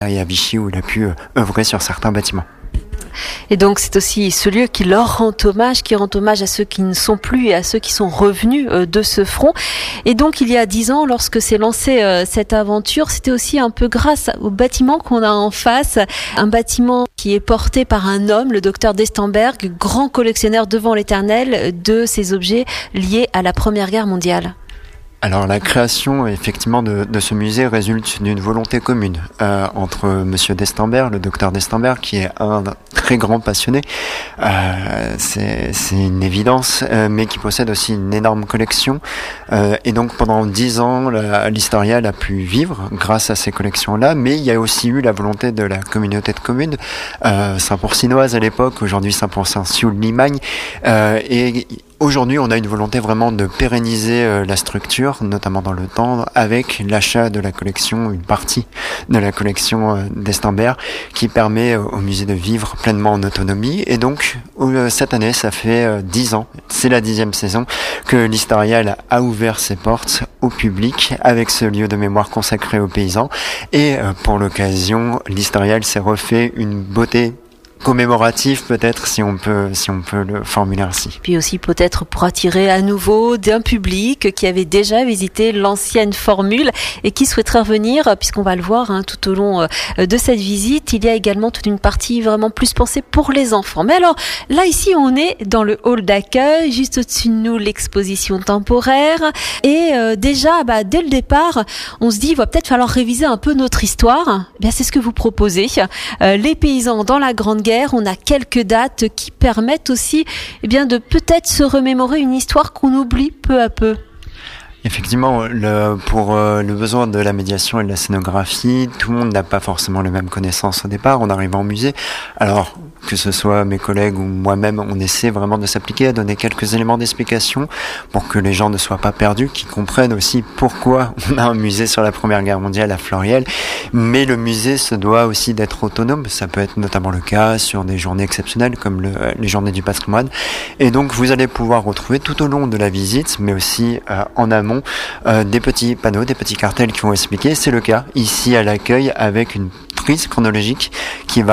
et à Vichy où il a pu œuvrer sur certains bâtiments. Et donc c'est aussi ce lieu qui leur rend hommage, qui rend hommage à ceux qui ne sont plus et à ceux qui sont revenus de ce front. Et donc il y a 10 ans, lorsque s'est lancée cette aventure, c'était aussi un peu grâce au bâtiment qu'on a en face, un bâtiment qui est porté par un homme, le docteur d'Estenberg, grand collectionneur devant l'éternel de ces objets liés à la Première Guerre mondiale. Alors la création effectivement de ce musée résulte d'une volonté commune entre Monsieur d'Estenberg, le docteur d'Estenberg, qui est un très grand passionné, c'est une évidence, mais qui possède aussi une énorme collection. Et donc pendant 10 ans, l'Historial a pu vivre grâce à ces collections-là, mais il y a aussi eu la volonté de la communauté de communes, Saint-Pourcinoise à l'époque, aujourd'hui Saint-Pourçain-Sioule-Limagne, et aujourd'hui, on a une volonté vraiment de pérenniser la structure, notamment dans le temps, avec l'achat de la collection, une partie de la collection d'Estenberg, qui permet au musée de vivre pleinement en autonomie. Et donc, cette année, ça fait 10 ans, c'est la 10e saison, que l'Historial a ouvert ses portes au public avec ce lieu de mémoire consacré aux paysans. Et pour l'occasion, l'Historial s'est refait une beauté commémoratif peut-être si on peut le formuler ainsi. Puis aussi peut-être pour attirer à nouveau d'un public qui avait déjà visité l'ancienne formule et qui souhaiterait revenir, puisqu'on va le voir tout au long de cette visite, il y a également toute une partie vraiment plus pensée pour les enfants. Mais alors là ici on est dans le hall d'accueil, juste au-dessus de nous l'exposition temporaire et déjà dès le départ on se dit il va peut-être falloir réviser un peu notre histoire. Eh bien c'est ce que vous proposez, les paysans dans la Grande Guerre. On a quelques dates qui permettent aussi de peut-être se remémorer une histoire qu'on oublie peu à peu. Effectivement, pour le besoin de la médiation et de la scénographie, tout le monde n'a pas forcément les mêmes connaissances au départ en arrivant au musée. Alors, que ce soit mes collègues ou moi-même, on essaie vraiment de s'appliquer à donner quelques éléments d'explication pour que les gens ne soient pas perdus, qu'ils comprennent aussi pourquoi on a un musée sur la Première Guerre mondiale à Floriel. Mais le musée se doit aussi d'être autonome. Ça peut être notamment le cas sur des journées exceptionnelles comme les journées du patrimoine. Et donc, vous allez pouvoir retrouver tout au long de la visite, mais aussi en amont, des petits panneaux, des petits cartels qui vont expliquer. C'est le cas ici à l'accueil avec une prise chronologique qui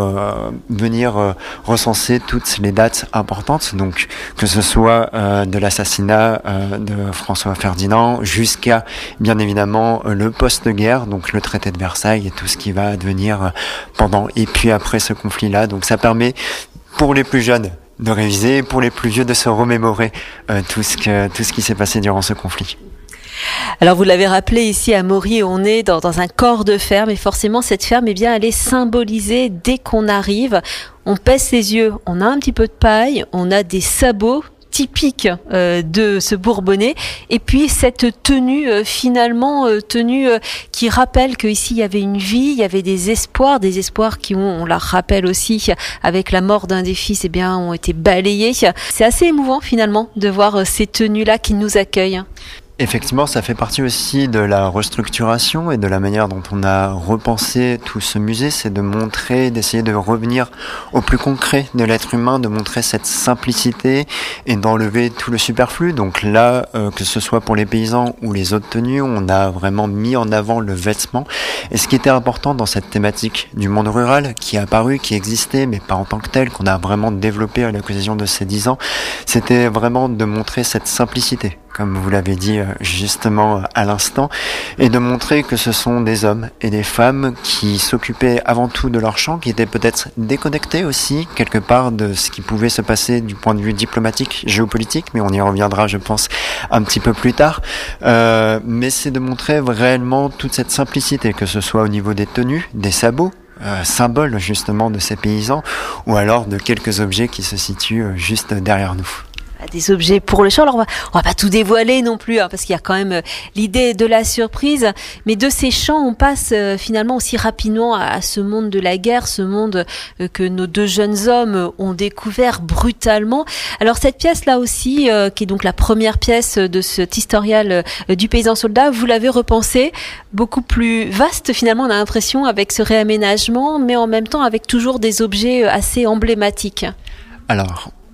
va venir recenser toutes les dates importantes, donc que ce soit de l'assassinat de François Ferdinand jusqu'à bien évidemment le post-guerre, donc le traité de Versailles et tout ce qui va advenir pendant et puis après ce conflit-là. Donc ça permet pour les plus jeunes de réviser, pour les plus vieux de se remémorer tout ce qui s'est passé durant ce conflit. Alors vous l'avez rappelé, ici à Maury, on est dans un corps de ferme et forcément cette ferme, elle est symbolisée dès qu'on arrive. On pèse ses yeux, on a un petit peu de paille, on a des sabots typiques de ce Bourbonnais et puis cette tenue qui rappelle qu'ici il y avait une vie, il y avait des espoirs qui on la rappelle aussi avec la mort d'un des fils ont été balayés. C'est assez émouvant finalement de voir ces tenues-là qui nous accueillent. Effectivement, ça fait partie aussi de la restructuration et de la manière dont on a repensé tout ce musée, c'est de montrer, d'essayer de revenir au plus concret de l'être humain, de montrer cette simplicité et d'enlever tout le superflu. Donc là, que ce soit pour les paysans ou les autres tenues, on a vraiment mis en avant le vêtement. Et ce qui était important dans cette thématique du monde rural, qui est apparu, qui existait, mais pas en tant que tel, qu'on a vraiment développé à l'occasion de ces 10 ans, c'était vraiment de montrer cette simplicité, comme vous l'avez dit justement à l'instant, et de montrer que ce sont des hommes et des femmes qui s'occupaient avant tout de leur champ, qui étaient peut-être déconnectés aussi quelque part de ce qui pouvait se passer du point de vue diplomatique, géopolitique, mais on y reviendra je pense un petit peu plus tard. Mais c'est de montrer réellement toute cette simplicité, que ce soit au niveau des tenues, des sabots, symbole justement de ces paysans, ou alors de quelques objets qui se situent juste derrière nous. Des objets pour le champ. Alors on va pas tout dévoiler non plus, parce qu'il y a quand même l'idée de la surprise, mais de ces champs on passe finalement aussi rapidement à ce monde de la guerre, ce monde que nos deux jeunes hommes ont découvert brutalement. Alors cette pièce là aussi, qui est donc la première pièce de cet historial du paysan soldat, vous l'avez repensée beaucoup plus vaste finalement, on a l'impression, avec ce réaménagement, mais en même temps avec toujours des objets assez emblématiques. Alors,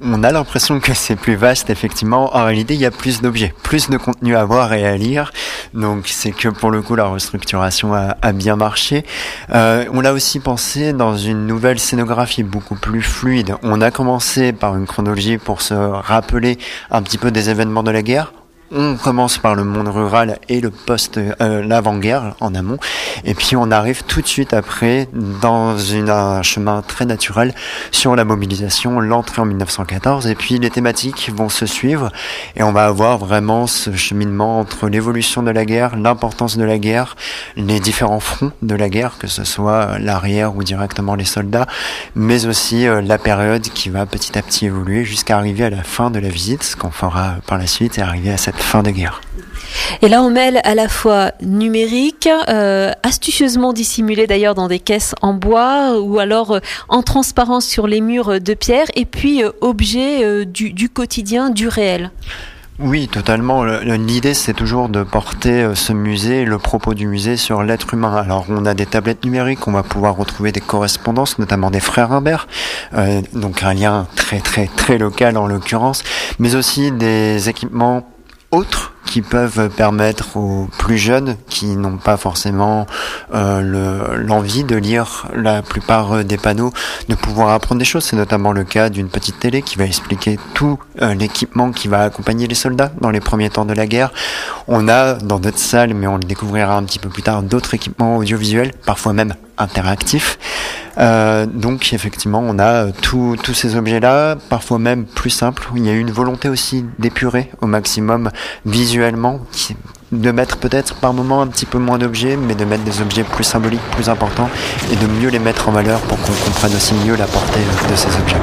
On a l'impression que c'est plus vaste, effectivement. En réalité, il y a plus d'objets, plus de contenu à voir et à lire. Donc, c'est que pour le coup, la restructuration a bien marché. On l'a aussi pensé dans une nouvelle scénographie beaucoup plus fluide. On a commencé par une chronologie pour se rappeler un petit peu des événements de la guerre. On commence par le monde rural et le l'avant-guerre en amont, et puis on arrive tout de suite après dans un chemin très naturel sur la mobilisation, l'entrée en 1914, et puis les thématiques vont se suivre et on va avoir vraiment ce cheminement entre l'évolution de la guerre, l'importance de la guerre, les différents fronts de la guerre, que ce soit l'arrière ou directement les soldats, mais aussi la période qui va petit à petit évoluer jusqu'à arriver à la fin de la visite, ce qu'on fera par la suite, et arriver à cette fin de guerre. Et là, on mêle à la fois numérique, astucieusement dissimulé d'ailleurs dans des caisses en bois, ou alors en transparence sur les murs de pierre, et puis objet du quotidien, du réel. Oui, totalement. L'idée, c'est toujours de porter ce musée, le propos du musée sur l'être humain. Alors, on a des tablettes numériques, on va pouvoir retrouver des correspondances, notamment des frères Imbert, donc un lien très très très local en l'occurrence, mais aussi des équipements autres qui peuvent permettre aux plus jeunes qui n'ont pas forcément l'envie de lire la plupart des panneaux de pouvoir apprendre des choses. C'est notamment le cas d'une petite télé qui va expliquer tout l'équipement qui va accompagner les soldats dans les premiers temps de la guerre. On a dans d'autres salles, mais on le découvrira un petit peu plus tard, d'autres équipements audiovisuels, parfois même interactifs. Donc effectivement, on a tous ces objets-là, parfois même plus simples. Il y a eu une volonté aussi d'épurer au maximum visuellement, de mettre peut-être par moment un petit peu moins d'objets, mais de mettre des objets plus symboliques, plus importants, et de mieux les mettre en valeur pour qu'on comprenne aussi mieux la portée de ces objets.